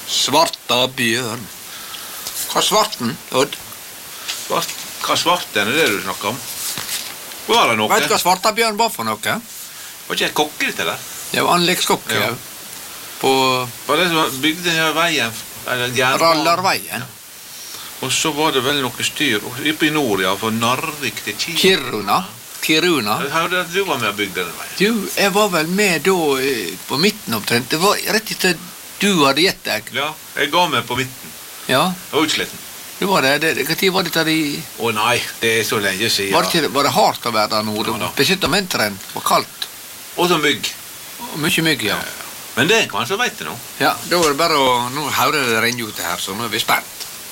Svarta bjørn. Hva svarten, Odd? Hva svarten det du snakker om? Var det noe? Vet du hva svarta bjørn var for noe? Var ikke et kokkeritt eller? Det var anleggskokke, Ja. På Var det som bygde denne veien? Eller jernbanen? Rallarveien. Og så var det vel noe styr oppe i nord, ja, for Narvik til Kiruna. Jeg hørte at du var med og bygde denne veien. Du, jeg var vel med da på midten omtrent. Det var rett etter du hadde gitt deg. Ja, jeg ga meg på midten. Ja, Og utslitten. det var det. Hva tid var dette i... Å nei, det er så lenge siden. Var det hardt å være der nå? Ja da. Spesielt om vinteren. Det var kaldt. Og så mygg. Og mye mygg, ja. Men det er ikke han som vet det nå. Ja, da var det bare å... Nå hører det renne ut her, så nå er vi spent.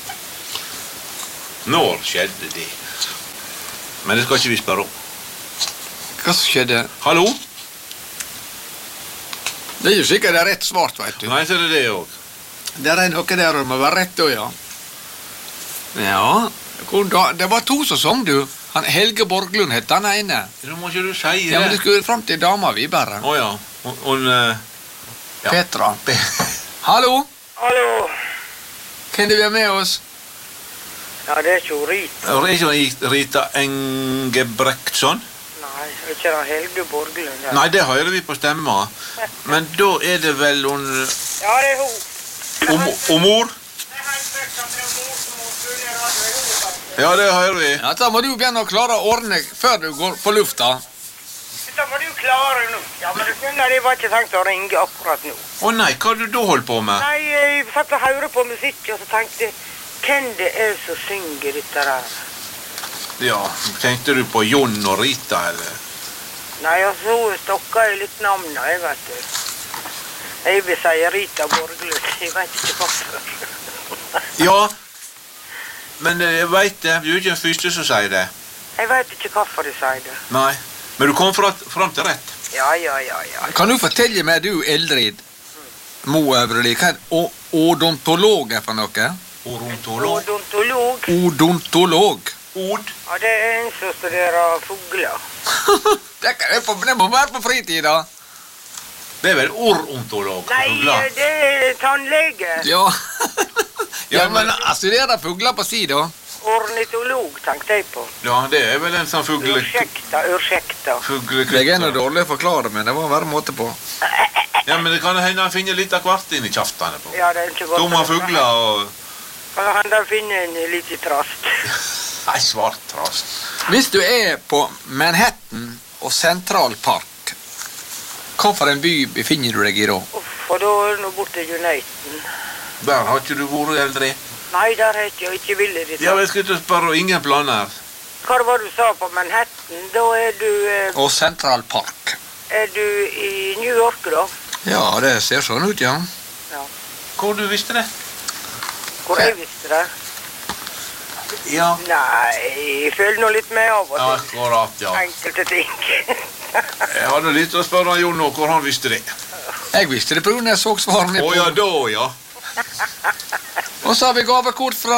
Når skjedde det? Men det skal ikke vi spørre om. Hva som skjedde? Hallo? Det er jo sikkert det er rett svart, vet du. Nei, så er det også. Det er noe der det må være rett da, ja. Ja, det var to som sang, du. Han Helge Borglund het han ene. Nå må ikke du si det. Ja, men det skulle fram til dama vi bare. Åja. Hun ja. Petra. Hallo? Hallo. Kan du være med oss? Ja, det er ikke Rita. Er ikke Rita Engebrektsson? Nei, er ikke det Helge Borglund? Ja. Nei, det hører vi på stemma. Men da er det vel hun... Ja, det er hun. Og mor? Ja, det hører vi. Ja, da må du begynne å klare å ordne før du går på lufta. Da må du klare nå. Ja, men du skjønner, jeg var ikke tenkt å ringe akkurat nå. Å nei, hva har du da holdt på med? Nei, jeg satt og hørte på musikk, og så tenkte jeg, hvem det er som synger dette der? Ja, tenkte du på Jon og Rita, eller? Nei, og så stokket jeg litt navnet, jeg vet du. Jeg vil si Rita Borglund, jeg vet ikke hvorfor. Ja, men jeg vet det, du er ikke den første som sier det. Jeg vet ikke hvorfor de sier det. Nei, men du kom fram til rett. Ja. Kan du fortelle meg, du Eldrid, Moøvreli, hva er odontolog er for noe? Odontolog. Odontolog. Odontolog. Od. Ja, det er en som studerer fugler. Det må være på fritida. Det er vel orontolog. Nei, det er tannlege. Ja. Ja, men jeg studerer fugler på si, da. Ornitolog, tenkte jeg på. Ja, det er vel en sånn fugle... Ursäkta. Jeg er noe dårlig å forklare, men det må være måte på. Ja, men det kan hende han finner litt av hvert inn i kjaftene på. Ja, det er ikke godt. Dumme fugler og... Kan han da finne en liten trast? Nei, svart trast. Hvis du er på Manhattan og Central Park, hva for en by befinner du deg i da? For da er det nå borte i Uniten. Der har ikke du vært eldre. Nei, der er ikke villig ditt. Ja, jeg skulle ikke spørre, ingen planer. Hva var det du sa på Manhattan? Da er du... Og Central Park. Er du i New York da? Ja, det ser sånn ut, ja. Ja. Hvor du visste det? Hvor jeg visste det? Ja. Nei, jeg føler nå litt med av og til. Akkurat, ja. Enkelte ting. Jeg hadde litt å spørre Jon nå, hvor han visste det. Jeg visste det på grunn av jeg så svarene på. Åja, da, ja. Og så har vi gavekort fra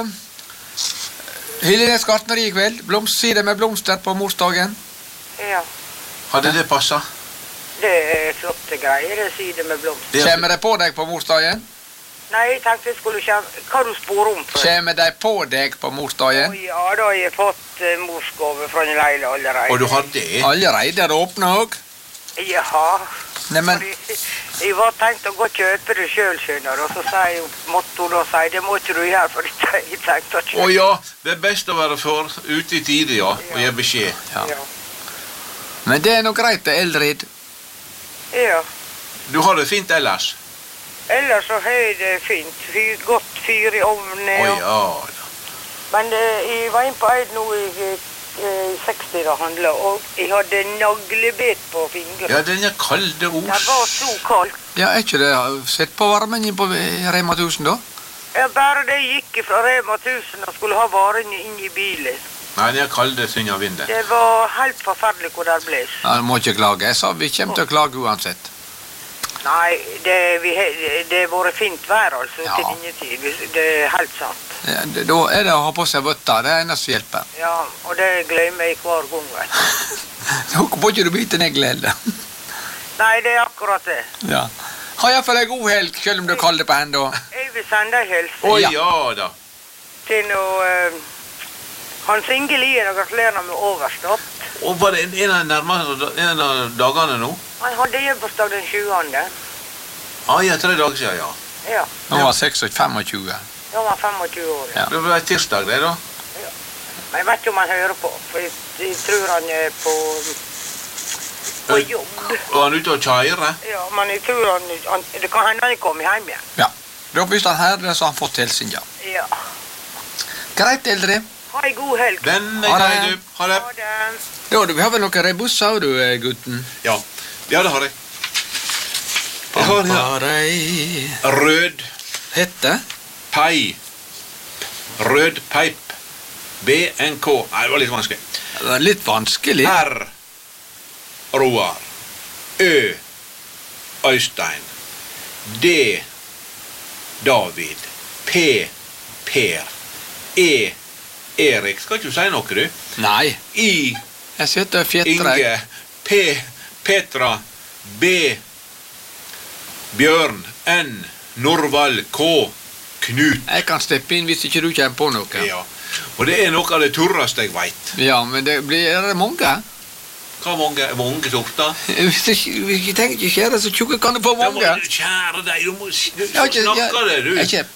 Hyllenes gartneri i kveld. Side med blomster på morsdagen. Ja, Hadde det passet? det er flotte greier, det sier det med blomster. Kommer de på deg på morsdagen? Nei, jeg tenkte jeg skulle kjenne... Hva du spår om for? Kommer de på deg på morsdagen? Ja, da har jeg fått morsgave fra en leile allerede. Og du har det? Allerede er det åpnet også? Ja. Neimen, Jeg var tenkt å gå og kjøpe det selv, skjønner, og så sier jeg, måtte hun da si, det må ikke du gjøre, for jeg tenkte å kjøpe. Åja, det er best å være ute i tide, ja, og gi beskjed. ja. Ja. Men det er nok greit, det, Eldrid. Ja. Du har det fint ellers? Ellers så har jeg det fint. Godt fyr i ovnen. Åja, Men jeg var inn på Eid nå i 60 da handlet, og jeg hadde naglebet på fingeren. ja, den er kalde Det ord. var så kaldt. Ja, er ikke det sett på varmen inn på Rema 1000 da? Ja, bare det gikk fra Rema 1000 og skulle ha varene inn i bilen. Nei, den er kalde synger vinden. Det var helt forferdelig hvor det ble. Ja, du må ikke klage. Jeg sa vi kommer til å klage uansett. Nei, det har vært fint vær, altså, Ja. til denne tid. Det er helt sant. Ja, da er det å ha på seg vøtter, det er eneste som hjelper. Ja, og det glemmer jeg hver gang, vet du. Nå får ikke du bite negler heller. Nei, det er akkurat det. Ja. Ha iallfall en god helg, selv om du kaller det på enda. Jeg vil sende en hilsen Å Ja. ja da. til noe Hans Inge Lie, gratulerer med overstått. Og var det en av dagene nå? Han hadde gebursdag den 20. Ja, 3 dager siden, ja. Ja, Han var 26-25. da var han 25 år. Ja. Det var tirsdag det da. Men jeg vet ikke om han hører på, for jeg tror han er på jobb. Og han ute og kjører. Ja, men jeg tror det kan hende han kommer hjem igjen. Ja. Da hvis han her det, så har han fått hilsen, ja. Ja. Greit, eldre. Ha en god helg. Den er Ha det. grei, du. Ha det. Ha det. Da, du har vel noen rebusser, du, gutten? Ja, det har jeg. Jeg har her Pamparei. rød Hette? pai. Rød peip. BNK. Nei, det var litt vanskelig. Det var litt vanskelig. R. Roar. Ø. Øystein. D. David. P. Per. E. Erik. Skal ikke du si noe, du? Nei. I. Jeg sitter og fjetrer. Inge. P. Petra. B. Bjørn. N. Norvald. K. Knut. Jeg kan steppe inn hvis ikke du kommer på noe. Ja. Og det er noe av det turreste jeg vet. Ja, men er det mange? Hva mange sorter? Hvis jeg tenker ikke skjære så tjukke kan du få Da må mange. du kjære deg, du må Jeg har ikke- snakke det, du. Jeg kjem.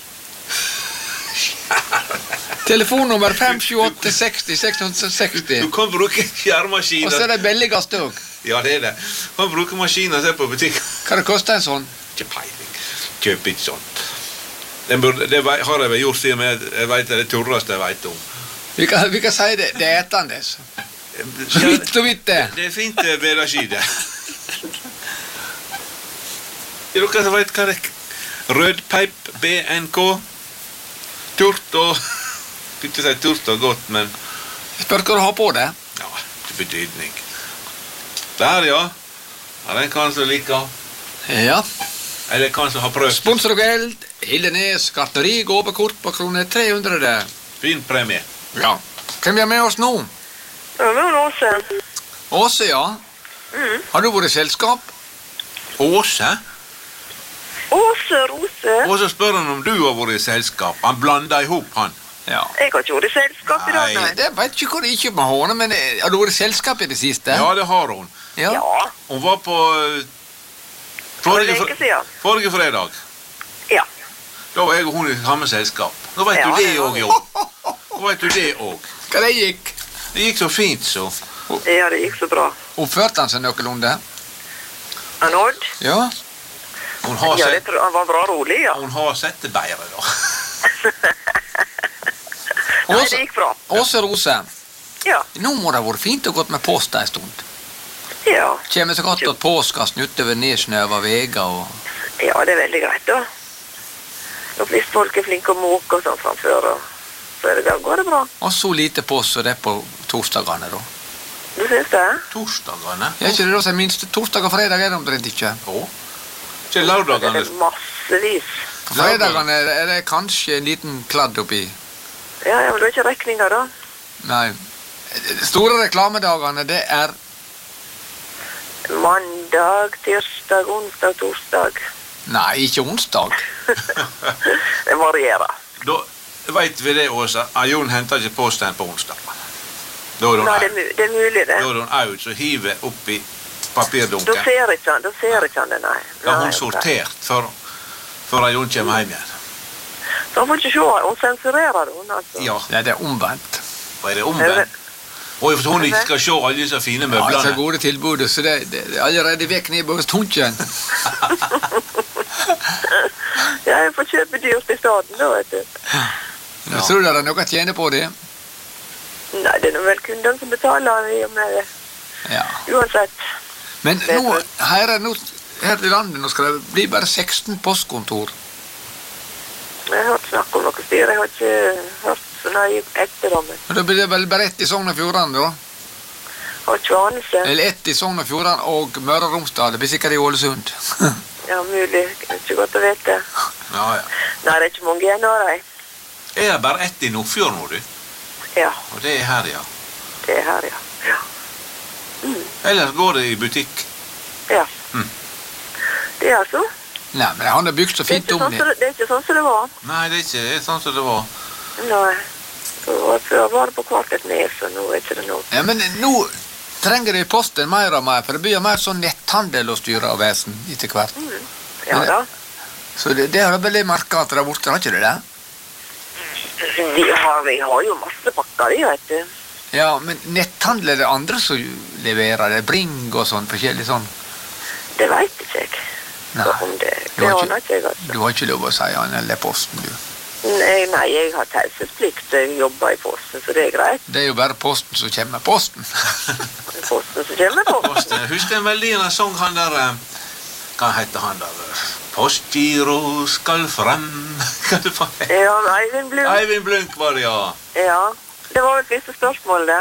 Telefonnummer 578 60 660. Du kan bruke Og skjærmaskiner. så er det billigste òg. Ja, det er det. Du kan bruke maskiner se på butikken. Hva det koster en sånn? Ikke peiling. Kjøp ikke sånt. Det har jeg vel gjort siden jeg vet det er det turreste jeg vet om. Vi kan si det er etandes. Vitt og vidt det. Det er fint vederskide. Er dere som vet hva det er? Rødpeip, BNK. Turt og ikke si turt og godt, men Spør hva du har på det. ja, til betydning. Der, ja. Ja, den kan som liker. Ja. Eller kan som har prøvd. Sponsor og geld. Hildenes gartneri gåpekort på kroner 300. Fin premie. Ja. Hvem er med oss nå? Ja, men Åse. Åse, ja. Har du vært i selskap? Åse? Åse Rose. Og så spør han om du har vært i selskap. Han blander ihop, han. Ja. Jeg har ikke vært i selskap i dag, Nei. nei. Det vet ikke hvor det ikke med håne, men har du vært i selskap i det siste? Ja, det har hun. Ja. Ja, Hun var på for en veke siden. forrige fredag. Ja. Da var jeg og hun i samme selskap. Nå vet Ja, du det det var òg, vi. jo. Nå vet du det òg. Hva det gikk? Det gikk så fint, så. Ja, det gikk så bra. Oppførte han seg noenlunde? Han Odd? Ja. Hun har Ja, sett, han var bra rolig, ja. hun har sett det bedre, da. Nei, det gikk bra. Åse Rose, Ja. nå må det ha vært fint å gå med post en stund. Ja. Kjem så godt at påskasten utover nedsnøva veger og... Ja, det er veldig greit, da. Og hvis folk er flinke å måke og sånn framfør, så går det bra. Og så lite post som det er på torsdagene, da. Du synes det? Torsdagene? Er ikke det da som minste torsdag og fredag er det omtrent ikke? Å? Ikke Det lørdagene? er massevis. Fredagene er det kanskje en liten kladd oppi. Ja, men du har ikke rekninger, da. Nei. De store reklamedagene, det er... Mandag, tirsdag, onsdag, torsdag. Nei, ikke onsdag. Det varierer. Da vet vi det, Åsa. Jon henter ikke posten på onsdag. Da er Nei, hun det er mulig, det. Da er hun out, så hiver oppi Da papirdunken. ser ikke han det, nei. Da har hun Nei, ok. sortert før Jon kommer hjem igjen. Så han får ikke se, hun sensurerer det, hun, altså. Ja, Ja, det er omvendt. og er det omvendt? Og for hun ikke skal se alle disse fine Ja, det er så møblene. gode tilbudet, så det er allerede vekk ned hos tunken. Ja, jeg får kjøpe dyrt i staden, da, vet du. Jeg tror det er noe å tjene på det. Nei, det er nå vel kunden som betaler i og med det. Ja. Uansett. Men nå, her i landet, nå skal det bli bare 16 postkontor. Jeg har hørt snakk om noe styr. Jeg har ikke hørt så nøye etter dem. Og da blir det vel bare ett i Sogn og Fjordane, da? Har ikke anelse. Eller ett i Sogn og Fjordane og Møre og Romsdal. Det blir sikkert i Ålesund. Ja, mulig. Det er ikke godt å vite. Ja, ja. Nei, det er ikke mange igjen av dem. Er det bare ett i Nordfjord nå, du? Ja, Og det er her, ja. det er her, ja. Ja. Ellers går det i butikk. Ja. Mm. Det altså. Nei, men han har bygd så Det er fint ikke om sånn det. som det er ikke sånn som det var. Nei, det er ikke sånn som det var. Nei. Før var det på hvert et nes, og nå er ikke det noe. Ja, men nå trenger de posten mer og mer, for det blir mer sånn netthandel og styre av vesen etter hvert. Ja da. Så det har jeg veldig merket at det har borte, har ikke det det? Vi har jo masse pakker, vet du. Ja, men netthandel er det andre som leverer det, Bring og sånn, forskjellig sånn. Det vet ikke jeg. Nei, Om det du har aner ikke jeg, altså. Du har ikke lov å si han eller posten, du. Nei, jeg har taushetsplikt. Jeg jobber i posten, så det er greit. Det er jo bare posten som kommer med posten. Posten som kommer på. Posten. Husker en veldig en sang han der hva heter han der? Postgiro skal frem. Hva det var? Ja, Eivind Blunk. Eivind Blunk var det, ja. Ja. Det var vel første spørsmål, det.